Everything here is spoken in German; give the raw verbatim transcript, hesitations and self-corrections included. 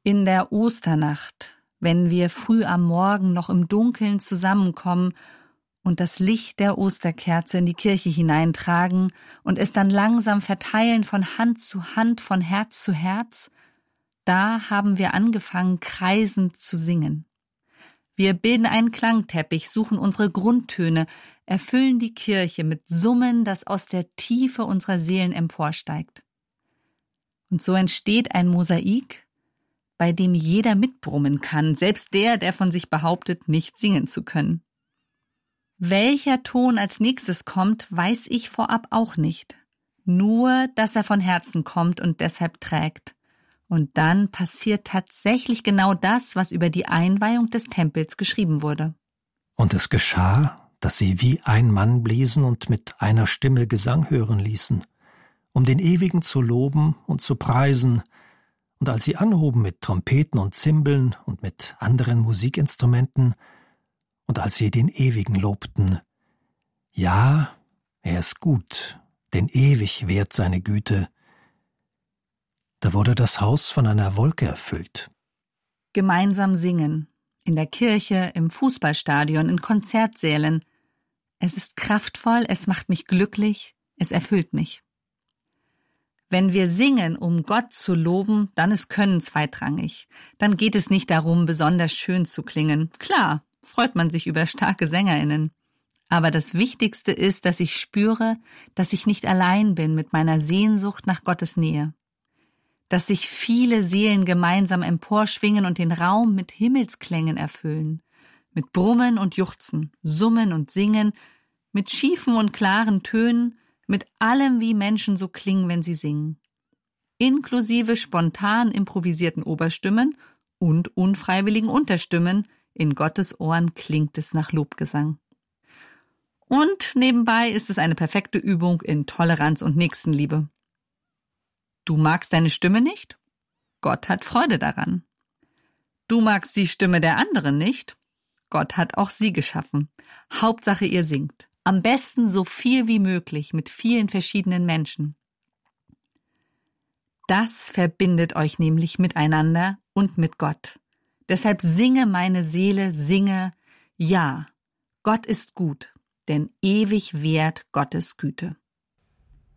In der Osternacht, wenn wir früh am Morgen noch im Dunkeln zusammenkommen und das Licht der Osterkerze in die Kirche hineintragen und es dann langsam verteilen von Hand zu Hand, von Herz zu Herz, da haben wir angefangen, kreisend zu singen. Wir bilden einen Klangteppich, suchen unsere Grundtöne, erfüllen die Kirche mit Summen, das aus der Tiefe unserer Seelen emporsteigt. Und so entsteht ein Mosaik, bei dem jeder mitbrummen kann, selbst der, der von sich behauptet, nicht singen zu können. Welcher Ton als nächstes kommt, weiß ich vorab auch nicht. Nur, dass er von Herzen kommt und deshalb trägt. Und dann passiert tatsächlich genau das, was über die Einweihung des Tempels geschrieben wurde. Und es geschah, dass sie wie ein Mann bliesen und mit einer Stimme Gesang hören ließen, um den Ewigen zu loben und zu preisen. Und als sie anhoben mit Trompeten und Zimbeln und mit anderen Musikinstrumenten, und als sie den Ewigen lobten, ja, er ist gut, denn ewig währt seine Güte, da wurde das Haus von einer Wolke erfüllt. Gemeinsam singen, in der Kirche, im Fußballstadion, in Konzertsälen. Es ist kraftvoll, es macht mich glücklich, es erfüllt mich. Wenn wir singen, um Gott zu loben, dann ist Können zweitrangig. Dann geht es nicht darum, besonders schön zu klingen. Klar, freut man sich über starke SängerInnen. Aber das Wichtigste ist, dass ich spüre, dass ich nicht allein bin mit meiner Sehnsucht nach Gottes Nähe. Dass sich viele Seelen gemeinsam emporschwingen und den Raum mit Himmelsklängen erfüllen. Mit Brummen und Juchzen, Summen und Singen, mit schiefen und klaren Tönen, mit allem, wie Menschen so klingen, wenn sie singen. Inklusive spontan improvisierten Oberstimmen und unfreiwilligen Unterstimmen, in Gottes Ohren klingt es nach Lobgesang. Und nebenbei ist es eine perfekte Übung in Toleranz und Nächstenliebe. Du magst deine Stimme nicht? Gott hat Freude daran. Du magst die Stimme der anderen nicht? Gott hat auch sie geschaffen. Hauptsache ihr singt. Am besten so viel wie möglich mit vielen verschiedenen Menschen. Das verbindet euch nämlich miteinander und mit Gott. Deshalb singe meine Seele, singe, ja, Gott ist gut, denn ewig währt Gottes Güte.